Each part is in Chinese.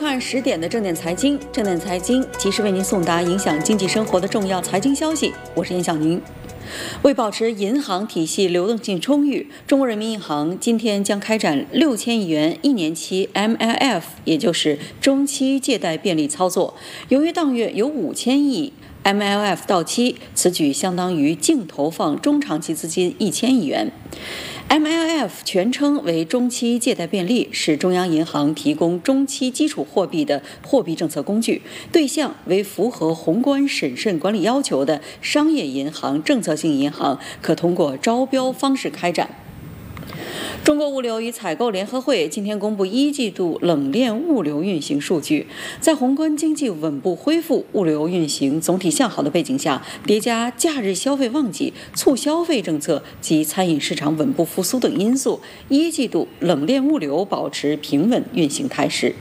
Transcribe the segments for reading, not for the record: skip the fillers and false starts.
看10点的正点财经，正点财经及时为您送达影响经济生活的重要财经消息。我是严晓宁。为保持银行体系流动性充裕，中国人民银行今天将开展6000亿元1年期 MLF， 也就是中期借贷便利操作。由于当月有5000亿 MLF 到期，此举相当于净投放中长期资金1000亿元。MLF 全称为中期借贷便利，是中央银行提供中期基础货币的货币政策工具，对象为符合宏观审慎管理要求的商业银行、政策性银行，可通过招标方式开展。中国物流与采购联合会今天公布1季度冷链物流运行数据，在宏观经济稳步恢复、物流运行总体向好的背景下，叠加假日消费旺季、促消费政策及餐饮市场稳步复苏等因素，1季度冷链物流保持平稳运行态势。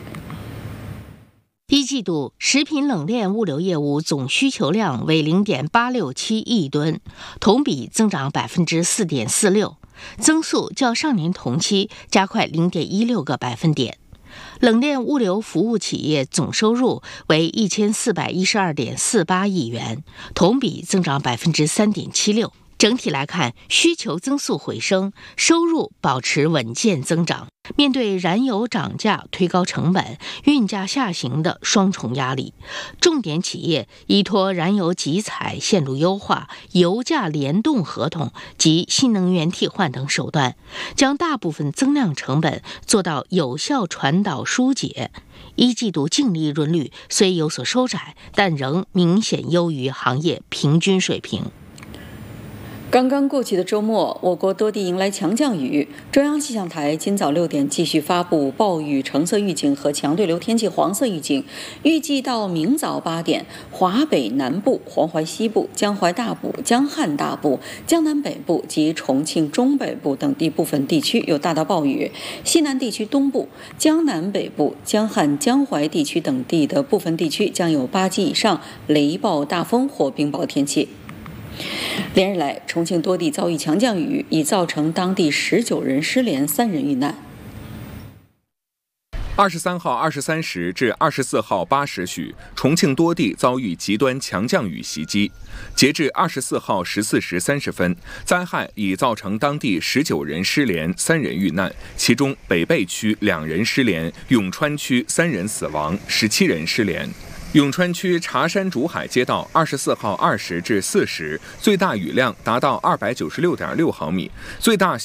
1季度食品冷链物流业务总需求量为 0.867 亿吨，同比增长 4.46%， 增速较上年同期加快 0.16个百分点。冷链物流服务企业总收入为 1412.48 亿元，同比增长 3.76%。整体来看，需求增速回升，收入保持稳健增长。面对燃油涨价推高成本、运价下行的双重压力，重点企业依托燃油集采线路优化、油价联动合同及新能源替换等手段，将大部分增量成本做到有效传导疏解。1季度净利润率虽有所收窄，但仍明显优于行业平均水平。 刚刚过去的周末，我国多地迎来强降雨。中央气象台今早6点继续发布暴雨橙色预警和强对流天气黄色预警，预计到明早8点，华北南部、黄淮西部、江淮大部、江汉大部、江南北部及重庆中北部等地部分地区有大到暴雨，西南地区东部、江南北部、江汉、江淮地区等地的部分地区将有8级以上雷暴大风或冰雹天气。连日来，重庆多地遭遇强降雨，已造成当地19人失联，3人遇难。 23号23时至24号8时许，重庆多地遭遇极端强降雨袭击。截至24号14时30分，灾害已造成当地19人失联，3人遇难，其中北碚区2人失联，永川区3人死亡，17人失联。永川区茶山竹海街道24号20至4时，最大雨量达到296.6毫米，最大